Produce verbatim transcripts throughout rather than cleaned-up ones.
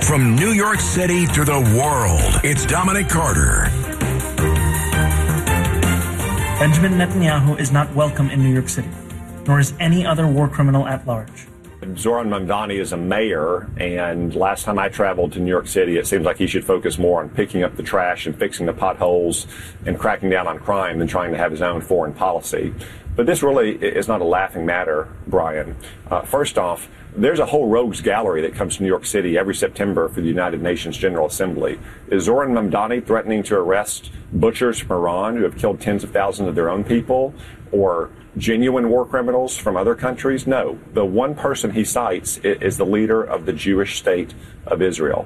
From New York City to the world, it's Dominic Carter. Benjamin Netanyahu is not welcome in New York City, nor is any other war criminal at large. Zoran Mamdani is a mayor, and last time I traveled to New York City, it seems like he should focus more on picking up the trash and fixing the potholes and cracking down on crime than trying to have his own foreign policy. But this really is not a laughing matter, Brian. Uh, first off, there's a whole rogues gallery that comes to New York City every September for the United Nations General Assembly. Is Zoran Mamdani threatening to arrest butchers from Iran who have killed tens of thousands of their own people, or genuine war criminals from other countries? No. The one person he cites is the leader of the Jewish state of Israel.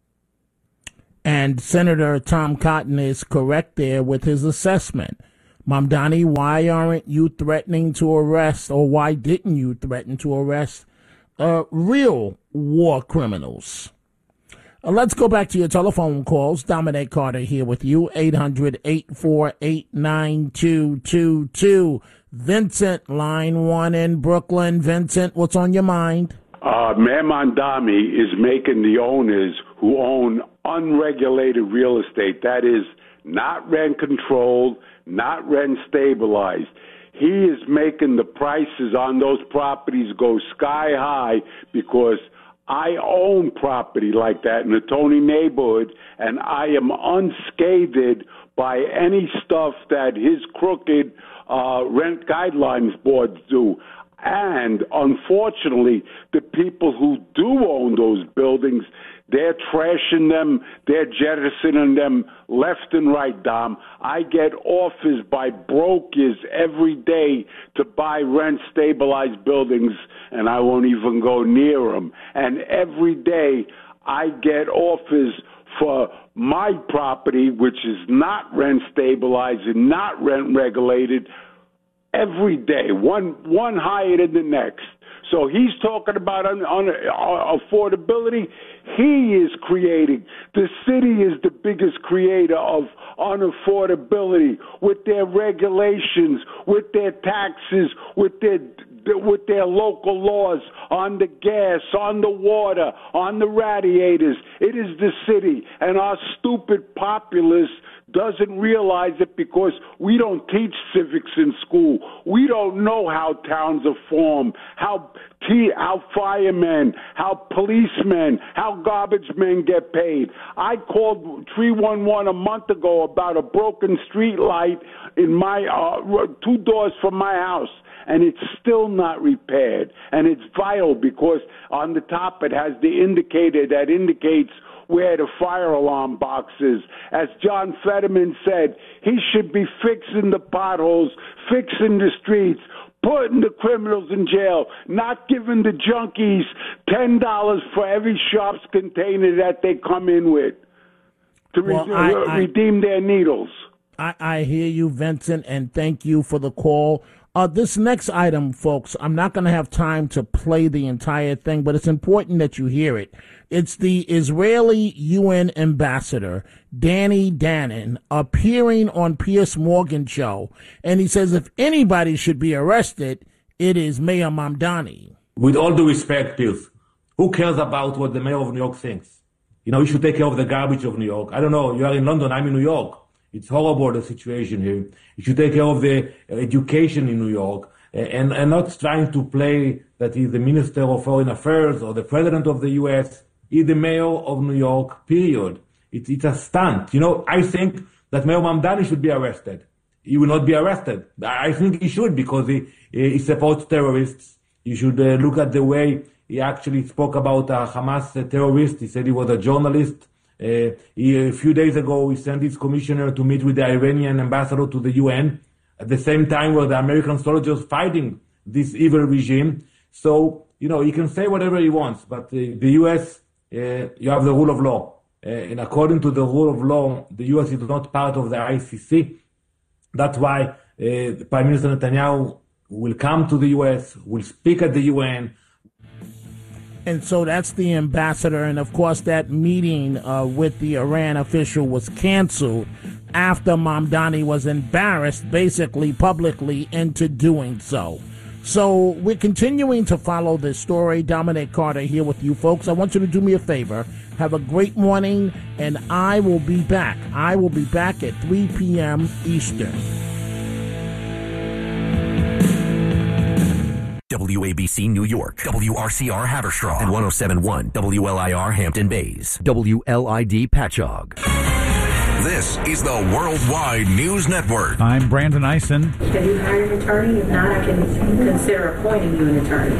And Senator Tom Cotton is correct there with his assessment. Mamdani, why aren't you threatening to arrest, or why didn't you threaten to arrest uh, real war criminals? Uh, let's go back to your telephone calls. Dominic Carter here with you, eight hundred, eight four eight, nine two two two. Vincent, line one in Brooklyn. Vincent, what's on your mind? Uh, Mayor Mamdani is making the owners who own unregulated real estate, that is not rent controlled, not rent stabilized, he is making the prices on those properties go sky high because I own property like that in the Tony neighborhood, and I am unscathed by any stuff that his crooked uh, rent guidelines boards do. And unfortunately, the people who do own those buildings, they're trashing them, they're jettisoning them left and right, Dom. I get offers by brokers every day to buy rent-stabilized buildings, and I won't even go near them. And every day I get offers for my property, which is not rent-stabilized and not rent-regulated, every day, one one higher than the next. So he's talking about un, un, uh, affordability. He is creating. The city is the biggest creator of unaffordability with their regulations, with their taxes, with their with their local laws on the gas, on the water, on the radiators. It is the city, and our stupid populace doesn't realize it because we don't teach civics in school. We don't know how towns are formed, how t- how firemen, how policemen, how garbage men get paid. I called three one one a month ago about a broken street light in my uh, two doors from my house, and it's still not repaired. And it's vital because on the top it has the indicator that indicates where the fire alarm box is. As John Fetterman said, he should be fixing the potholes, fixing the streets, putting the criminals in jail, not giving the junkies ten dollars for every Sharps container that they come in with to well, re- I, I, redeem their needles. I, I hear you, Vincent, and thank you for the call. Uh, this next item, folks, I'm not going to have time to play the entire thing, but it's important that you hear it. It's the Israeli U N ambassador, Danny Danon, appearing on Piers Morgan show, and he says if anybody should be arrested, it is Mayor Mamdani. With all due respect, Piers, who cares about what the mayor of New York thinks? You know, you should take care of the garbage of New York. I don't know, you are in London, I'm in New York. It's horrible, the situation here. You should take care of the education in New York and, and not trying to play that he's the Minister of Foreign Affairs or the President of the U S. He's the Mayor of New York, period. It, it's a stunt. You know, I think that Mayor Mamdani should be arrested. He will not be arrested. I think he should because he, he supports terrorists. You should uh, look at the way he actually spoke about a Hamas terrorist. He said he was a journalist. Uh, he, a few days ago, he sent his commissioner to meet with the Iranian ambassador to the U N at the same time where the American soldiers fighting this evil regime. So, you know, he can say whatever he wants, but uh, the U S, uh, you have the rule of law. Uh, and according to the rule of law, the U S is not part of the I C C. That's why uh, Prime Minister Netanyahu will come to the U S, will speak at the U N. And so that's the ambassador. And, of course, that meeting uh, with the Iran official was canceled after Mamdani was embarrassed, basically publicly, into doing so. So we're continuing to follow this story. Dominic Carter here with you folks. I want you to do me a favor. Have a great morning, and I will be back. I will be back at three p.m. Eastern. W A B C New York, W R C R Haverstraw, and one oh seven point one W L I R Hampton Bays, W L I D Patchogue. This is the Worldwide News Network. I'm Brandon Eisen. Have you hired an attorney? If not, I can consider appointing you an attorney.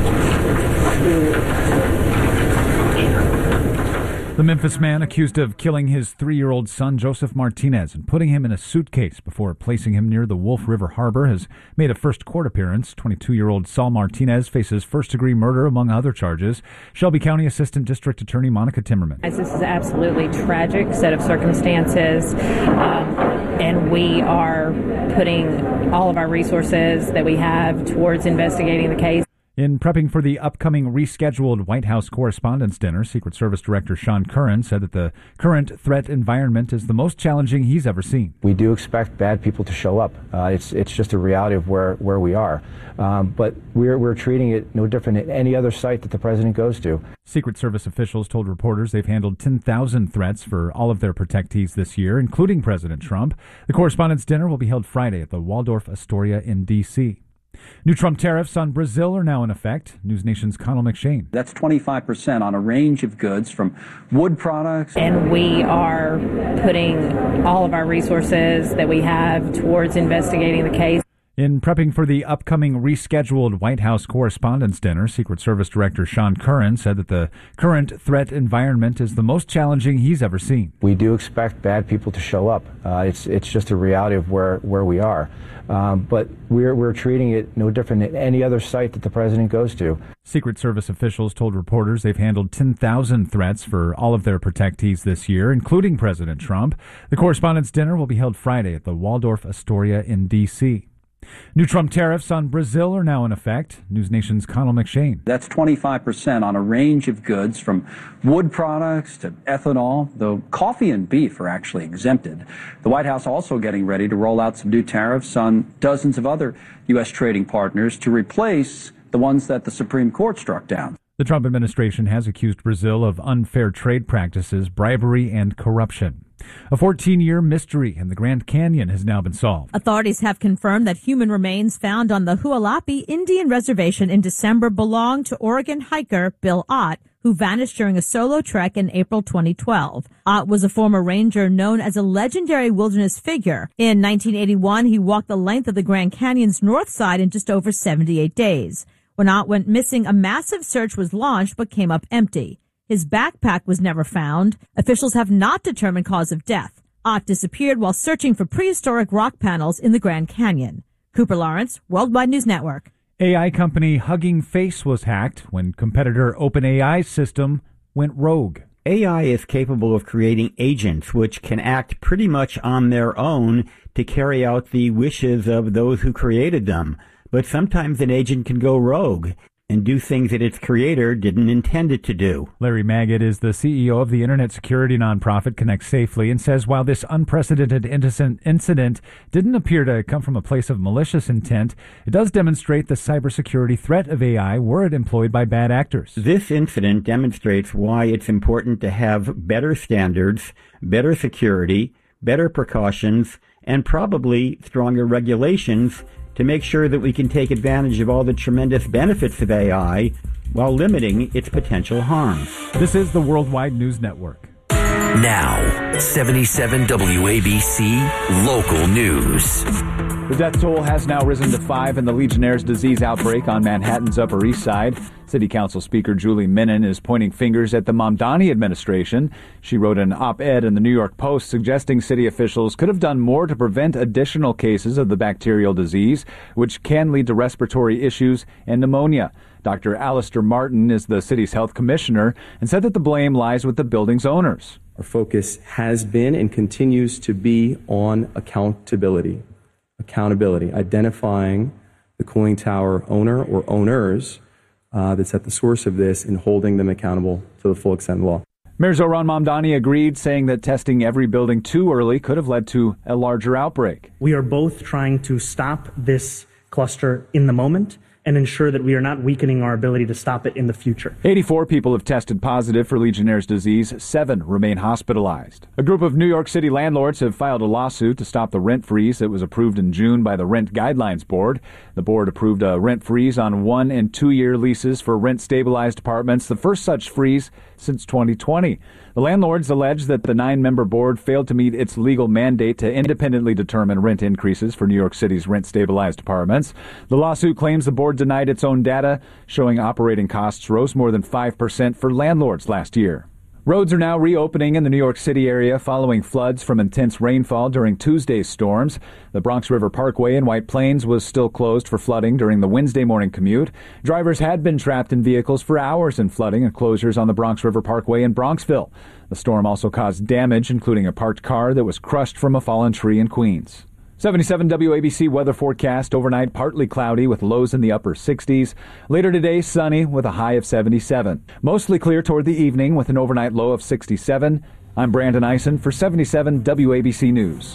The Memphis man accused of killing his three-year-old son, Joseph Martinez, and putting him in a suitcase before placing him near the Wolf River Harbor has made a first court appearance. twenty-two-year-old Saul Martinez faces first-degree murder, among other charges. Shelby County Assistant District Attorney Monica Timmerman. This is an absolutely tragic set of circumstances, um, and we are putting all of our resources that we have towards investigating the case. In prepping for the upcoming rescheduled White House Correspondents' Dinner, Secret Service Director Sean Curran said that the current threat environment is the most challenging he's ever seen. We do expect bad people to show up. Uh, it's it's just a reality of where, where we are. Um, but we're, we're treating it no different than any other site that the president goes to. Secret Service officials told reporters they've handled ten thousand threats for all of their protectees this year, including President Trump. The Correspondents' Dinner will be held Friday at the Waldorf Astoria in D C New Trump tariffs on Brazil are now in effect. News Nation's Connell McShane. That's twenty-five percent on a range of goods from wood products. And we are putting all of our resources that we have towards investigating the case. In prepping for the upcoming rescheduled White House Correspondents' Dinner, Secret Service Director Sean Curran said that the current threat environment is the most challenging he's ever seen. We do expect bad people to show up. Uh, it's it's just a reality of where, where we are. Um, but we're we're treating it no different than any other site that the president goes to. Secret Service officials told reporters they've handled ten thousand threats for all of their protectees this year, including President Trump. The Correspondents' Dinner will be held Friday at the Waldorf Astoria in D C New Trump tariffs on Brazil are now in effect. News Nation's Connell McShane. That's twenty-five percent on a range of goods from wood products to ethanol, though coffee and beef are actually exempted. The White House also getting ready to roll out some new tariffs on dozens of other U S trading partners to replace the ones that the Supreme Court struck down. The Trump administration has accused Brazil of unfair trade practices, bribery, and corruption. A fourteen-year mystery in the Grand Canyon has now been solved. Authorities have confirmed that human remains found on the Hualapi Indian Reservation in December belonged to Oregon hiker Bill Ott, who vanished during a solo trek in April twenty twelve. Ott was a former ranger known as a legendary wilderness figure. In nineteen eighty-one, he walked the length of the Grand Canyon's north side in just over seventy-eight days. When Ott went missing, a massive search was launched but came up empty. His backpack was never found. Officials have not determined cause of death. Ott disappeared while searching for prehistoric rock panels in the Grand Canyon. Cooper Lawrence, Worldwide News Network. A I company Hugging Face was hacked when competitor OpenAI's system went rogue. A I is capable of creating agents which can act pretty much on their own to carry out the wishes of those who created them. But sometimes an agent can go rogue and do things that its creator didn't intend it to do. Larry Magid is the C E O of the internet security nonprofit Connect Safely and says while this unprecedented incident didn't appear to come from a place of malicious intent, it does demonstrate the cybersecurity threat of A I were it employed by bad actors. This incident demonstrates why it's important to have better standards, better security, better precautions, and probably stronger regulations to make sure that we can take advantage of all the tremendous benefits of A I while limiting its potential harms. This is the Worldwide News Network. Now, seventy-seven W A B C Local News. The death toll has now risen to five in the Legionnaire's disease outbreak on Manhattan's Upper East Side. City Council Speaker Julie Minnan is pointing fingers at the Mamdani administration. She wrote an op-ed in the New York Post suggesting city officials could have done more to prevent additional cases of the bacterial disease, which can lead to respiratory issues and pneumonia. Doctor Alistair Martin is the city's health commissioner and said that the blame lies with the building's owners. Our focus has been and continues to be on accountability. Accountability, identifying the cooling tower owner or owners uh, that's at the source of this and holding them accountable to the full extent of the law. Mayor Zohran Mamdani agreed, saying that testing every building too early could have led to a larger outbreak. We are both trying to stop this cluster in the moment and ensure that we are not weakening our ability to stop it in the future. eighty-four people have tested positive for Legionnaire's disease. Seven remain hospitalized. A group of New York City landlords have filed a lawsuit to stop the rent freeze that was approved in June by the Rent Guidelines Board. The board approved a rent freeze on one- and two-year leases for rent-stabilized apartments, the first such freeze since twenty twenty. The landlords allege that the nine-member board failed to meet its legal mandate to independently determine rent increases for New York City's rent-stabilized apartments. The lawsuit claims the board denied its own data, showing operating costs rose more than five percent for landlords last year. Roads are now reopening in the New York City area following floods from intense rainfall during Tuesday's storms. The Bronx River Parkway in White Plains was still closed for flooding during the Wednesday morning commute. Drivers had been trapped in vehicles for hours in flooding and closures on the Bronx River Parkway in Bronxville. The storm also caused damage, including a parked car that was crushed from a fallen tree in Queens. seventy-seven W A B C weather forecast. Overnight, partly cloudy with lows in the upper sixties. Later today, sunny with a high of seventy-seven. Mostly clear toward the evening with an overnight low of sixty-seven. I'm Brandon Eisen for seventy-seven W A B C News.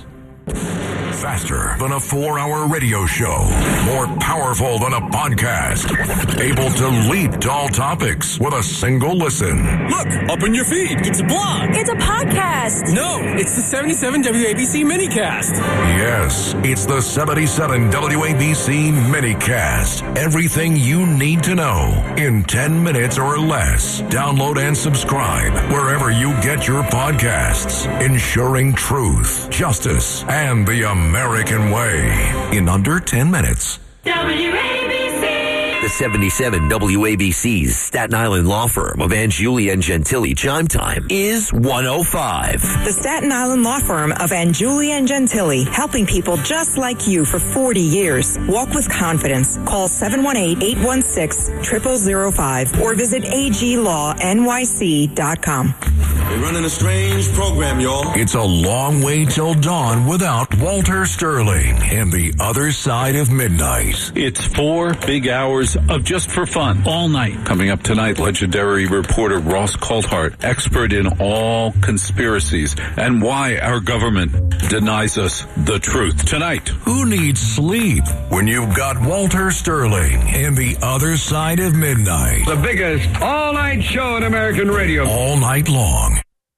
Faster than a four-hour radio show. More powerful than a podcast. Able to leap to all topics with a single listen. Look, up in your feed. It's a blog. It's a podcast. No, it's the seventy-seven W A B C minicast. Yes, it's the seventy-seven W A B C minicast. Everything you need to know in ten minutes or less. Download and subscribe wherever you get your podcasts. Ensuring truth, justice, and the American way in under ten minutes. W A B C. The seventy-seven W A B C's Staten Island law firm of Angiuli and Gentili chime time is one oh five. The Staten Island law firm of Angiuli and Gentili, helping people just like you for forty years. Walk with confidence. Call seven one eight, eight one six, zero zero zero five or visit a g law n y c dot com. They're running a strange program, y'all. It's a long way till dawn without Walter Sterling and the other side of midnight. It's four big hours of just for fun all night. Coming up tonight, legendary reporter Ross Coulthart, expert in all conspiracies and why our government denies us the truth. Tonight. Who needs sleep when you've got Walter Sterling and the other side of midnight? The biggest all-night show in American radio. All night long.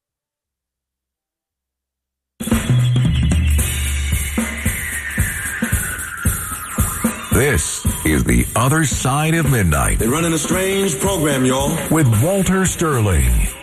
This is The Other Side of Midnight. They're running a strange program, y'all. With Walter Sterling